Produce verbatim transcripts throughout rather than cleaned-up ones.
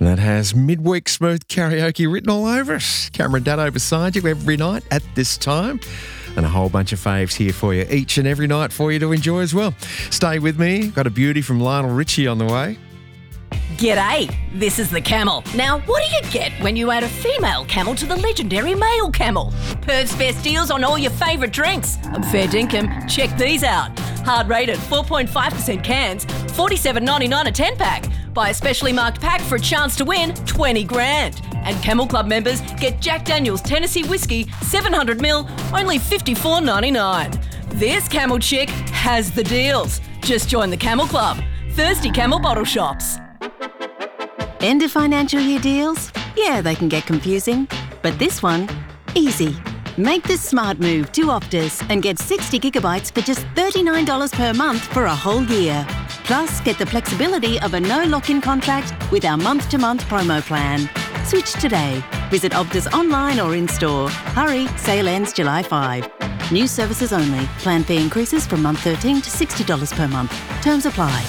That has Midweek Smooth Karaoke written all over it. Cameron Daddo beside you every night at this time. And a whole bunch of faves here for you each and every night for you to enjoy as well. Stay with me. Got a beauty from Lionel Richie on the way. G'day, this is the Camel. Now, what do you get when you add a female camel to the legendary male camel? Perth's best deals on all your favourite drinks. I'm fair dinkum. Check these out. Hard rated four point five percent cans, forty-seven ninety-nine a ten pack. Buy a specially marked pack for a chance to win twenty grand. And Camel Club members get Jack Daniel's Tennessee Whiskey seven hundred milliliters, only fifty-four ninety-nine. This Camel chick has the deals. Just join the Camel Club. Thirsty Camel bottle shops. End of financial year deals? Yeah, they can get confusing. But this one, easy. Make the smart move to Optus and get sixty gigabytes for just thirty-nine dollars per month for a whole year. Plus, get the flexibility of a no lock-in contract with our month-to-month promo plan. Switch today. Visit Optus online or in-store. Hurry, sale ends July fifth. New services only. Plan fee increases from month thirteen to sixty dollars per month. Terms apply.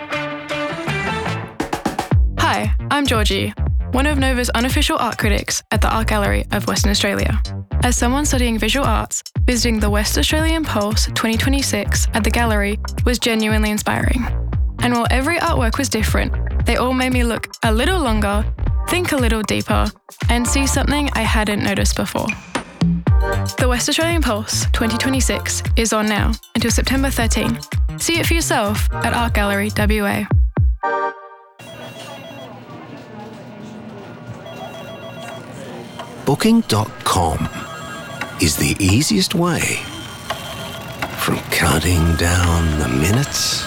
Hi, I'm Georgie, one of Nova's unofficial art critics at the Art Gallery of Western Australia. As someone studying visual arts, visiting the West Australian Pulse twenty twenty-six at the gallery was genuinely inspiring. And while every artwork was different, they all made me look a little longer, think a little deeper, and see something I hadn't noticed before. The West Australian Pulse twenty twenty-six is on now until September thirteenth. See it for yourself at Art Gallery W A. Booking dot com is the easiest way from counting down the minutes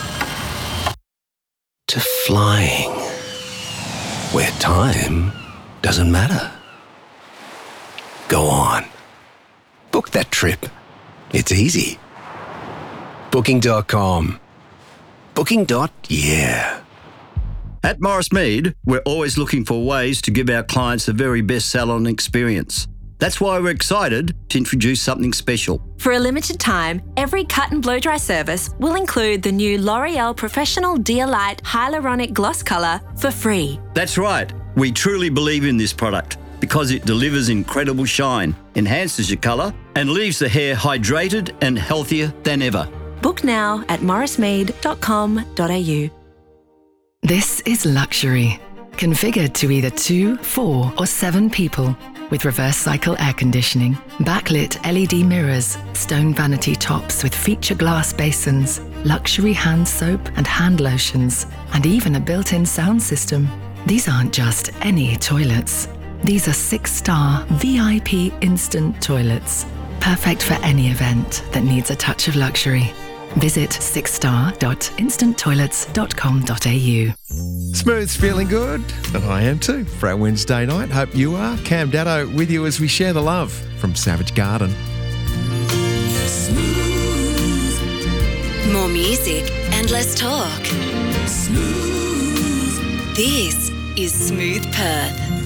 to flying where time doesn't matter. Go on. Book that trip. It's easy. Booking dot com. Booking. Yeah. At Morris Mead, we're always looking for ways to give our clients the very best salon experience. That's why we're excited to introduce something special. For a limited time, every cut and blow dry service will include the new L'Oreal Professional Dialight Hyaluronic Gloss Colour for free. That's right. We truly believe in this product because it delivers incredible shine, enhances your colour, and leaves the hair hydrated and healthier than ever. Book now at morris mead dot com dot a u. This is luxury, configured to either two, four or seven people, with reverse cycle air conditioning, backlit L E D mirrors, stone vanity tops with feature glass basins, luxury hand soap and hand lotions, and even a built-in sound system. These aren't just any toilets. These are six-star V I P instant toilets, perfect for any event that needs a touch of luxury. Visit six star dot instant toilets dot com dot a u. Smooth's feeling good, and I am too, for our Wednesday night. Hope you are. Cam Daddo with you as we share the love from Savage Garden. Smooth. More music and less talk. Smooth. This is Smooth Perth.